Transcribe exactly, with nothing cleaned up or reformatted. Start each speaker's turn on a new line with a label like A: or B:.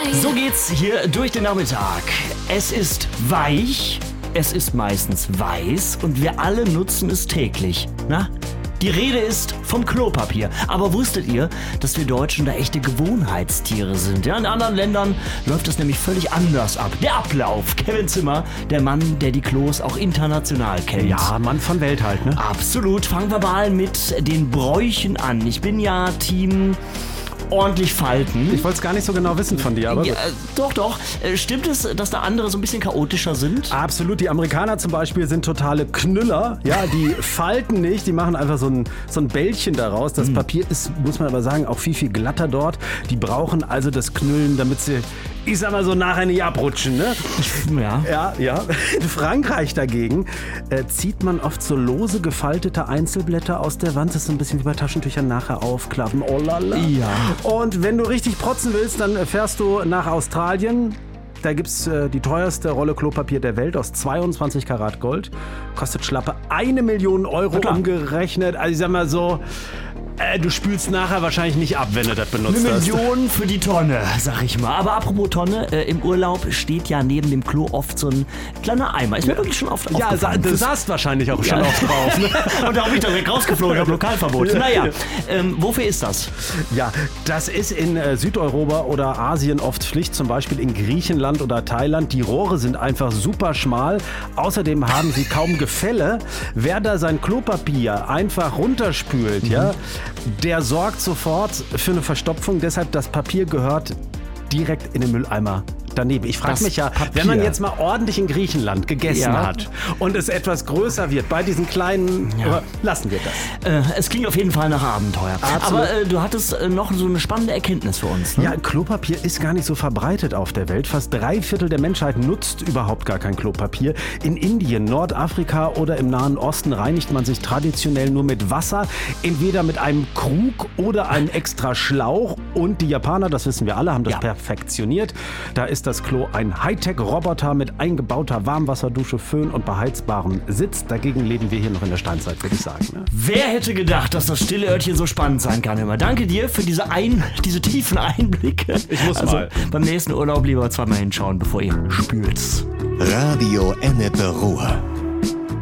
A: So geht's hier durch den Nachmittag. Es ist weich, es ist meistens weiß und wir alle nutzen es täglich. Na? Die Rede ist vom Klopapier. Aber wusstet ihr, dass wir Deutschen da echte Gewohnheitstiere sind? Ja, in anderen Ländern läuft das nämlich völlig anders ab. Der Ablauf. Kevin Zimmer, der Mann, der die Klos auch international kennt.
B: Ja, Mann von Welt halt, ne?
A: Absolut. Fangen wir mal mit den Bräuchen an. Ich bin ja Team ordentlich falten.
B: Ich wollte es gar nicht so genau wissen von dir, aber...
A: Ja, doch, doch. Äh, Stimmt es, dass da andere so ein bisschen chaotischer sind?
B: Absolut. Die Amerikaner zum Beispiel sind totale Knüller. Ja, die falten nicht, die machen einfach so ein, so ein Bällchen daraus. Das mhm. Papier ist, muss man aber sagen, auch viel, viel glatter dort. Die brauchen also das Knüllen, damit sie, ich sag mal so, nachher nicht abrutschen, ne?
A: Ja.
B: Ja, ja. In Frankreich dagegen äh, zieht man oft so lose gefaltete Einzelblätter aus der Wand. Das ist so ein bisschen wie bei Taschentüchern, nachher aufklappen. Oh la la.
A: Ja.
B: Und wenn du richtig protzen willst, dann fährst du nach Australien. Da gibt's äh, die teuerste Rolle Klopapier der Welt aus zweiundzwanzig Karat Gold. Kostet schlappe eine Million Euro umgerechnet. Also ich sag mal so, äh, du spülst nachher wahrscheinlich nicht ab, wenn du das benutzt
A: Eine
B: hast.
A: Million für die Tonne, sag ich mal. Aber apropos Tonne, äh, im Urlaub steht ja neben dem Klo oft so ein kleiner Eimer. Ist mir wirklich schon oft
B: Ja,
A: aufgefallen.
B: du saßt wahrscheinlich auch schon
A: Ja.
B: oft drauf. Ne?
A: Und da habe ich direkt rausgeflogen, ich habe Lokalverbot. Naja, ähm, wofür ist das?
B: Ja, das ist in äh, Südeuropa oder Asien oft Pflicht, zum Beispiel in Griechenland oder Thailand. Die Rohre sind einfach super schmal. Außerdem haben sie kaum Gefälle. Wer da sein Klopapier einfach runterspült, mhm. ja, der sorgt sofort für eine Verstopfung. Deshalb, das Papier gehört direkt in den Mülleimer daneben. Ich frage mich ja,
A: Papier.
B: wenn man jetzt mal ordentlich in Griechenland gegessen
A: Ja.
B: hat und es etwas größer wird, bei diesen kleinen,
A: Ja.
B: aber lassen wir das.
A: Äh, es klingt auf jeden Fall nach Abenteuer.
B: Absolut.
A: Aber äh, du hattest äh, noch so eine spannende Erkenntnis für uns. Ne?
B: Ja, Klopapier ist gar nicht so verbreitet auf der Welt. Fast drei Viertel der Menschheit nutzt überhaupt gar kein Klopapier. In Indien, Nordafrika oder im Nahen Osten reinigt man sich traditionell nur mit Wasser, entweder mit einem Krug oder einem extra Schlauch. Und die Japaner, das wissen wir alle, haben das
A: Ja.
B: perfektioniert. Da ist das Klo ein Hightech-Roboter mit eingebauter Warmwasserdusche, Föhn und beheizbarem Sitz. Dagegen leben wir hier noch in der Steinzeit, würde ich sagen. Ne?
A: Wer hätte gedacht, dass das stille Örtchen so spannend sein kann immer. Danke dir für diese, ein, diese tiefen Einblicke.
B: Ich muss
A: also,
B: mal.
A: Beim nächsten Urlaub lieber zweimal hinschauen, bevor ihr spült.
C: Radio Ennepe Ruhr.